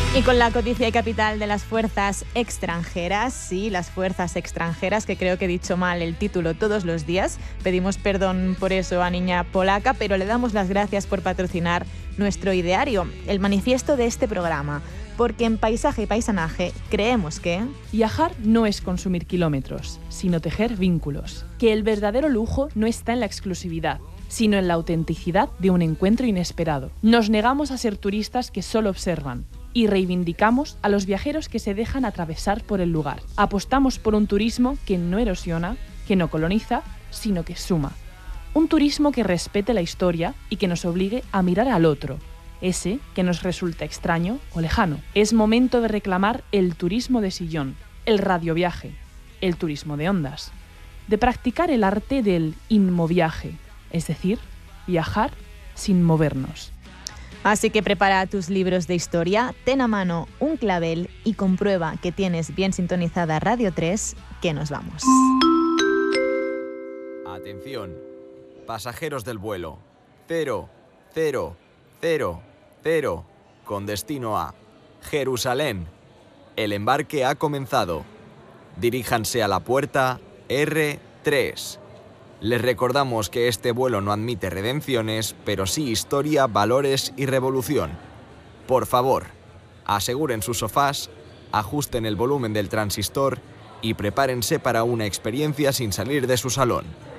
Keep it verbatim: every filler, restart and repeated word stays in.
Y con la codicia y capital de las fuerzas extranjeras, sí, las fuerzas extranjeras, que creo que he dicho mal el título todos los días. Pedimos perdón por eso a Niña Polaca, pero le damos las gracias por patrocinar nuestro ideario, el manifiesto de este programa. Porque en Paisaje y Paisanaje creemos que viajar no es consumir kilómetros, sino tejer vínculos. Que el verdadero lujo no está en la exclusividad, sino en la autenticidad de un encuentro inesperado. Nos negamos a ser turistas que solo observan y reivindicamos a los viajeros que se dejan atravesar por el lugar. Apostamos por un turismo que no erosiona, que no coloniza, sino que suma. Un turismo que respete la historia y que nos obligue a mirar al otro, ese que nos resulta extraño o lejano. Es momento de reclamar el turismo de sillón, el radioviaje, el turismo de ondas, de practicar el arte del inmoviaje, es decir, viajar sin movernos. Así que prepara tus libros de historia, ten a mano un clavel y comprueba que tienes bien sintonizada Radio tres, que nos vamos. Atención, pasajeros del vuelo cero cero cero cero con destino a Jerusalén. El embarque ha comenzado. Diríjanse a la puerta erre tres. Les recordamos que este vuelo no admite redenciones, pero sí historia, valores y revolución. Por favor, aseguren sus sofás, ajusten el volumen del transistor y prepárense para una experiencia sin salir de su salón.